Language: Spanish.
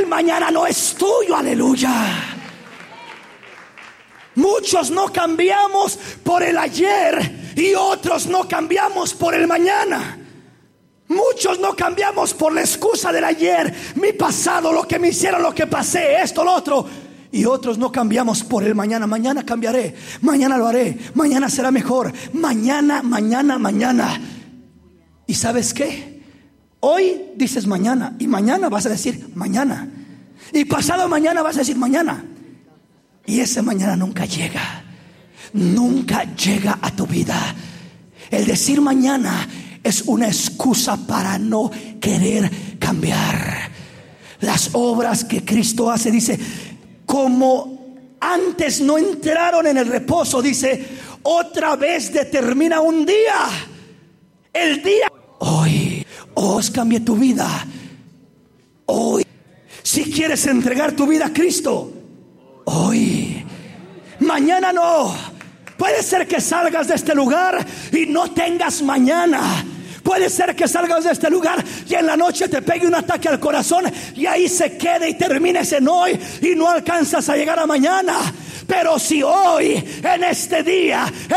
mañana no es tuyo, aleluya. Muchos no cambiamos por el ayer y otros no cambiamos por el mañana. Muchos no cambiamos por la excusa del ayer, mi pasado, lo que me hicieron, lo que pasé, esto, lo otro. Y otros no cambiamos por el mañana. Mañana cambiaré, mañana lo haré, mañana será mejor, mañana. ¿Y sabes qué? Hoy dices mañana y mañana vas a decir mañana. Y pasado mañana vas a decir mañana. Y ese mañana nunca llega. Nunca llega a tu vida. El decir mañana es una excusa para no querer cambiar. Las obras que Cristo hace, dice, como antes no entraron en el reposo, dice, otra vez determina un día. El día hoy. Os cambie tu vida hoy. Si quieres entregar tu vida a Cristo hoy, mañana no. Puede ser que salgas de este lugar y no tengas mañana. Puede ser que salgas de este lugar y en la noche te pegue un ataque al corazón y ahí se quede y termines en hoy y no alcanzas a llegar a mañana. Pero si hoy, en este día,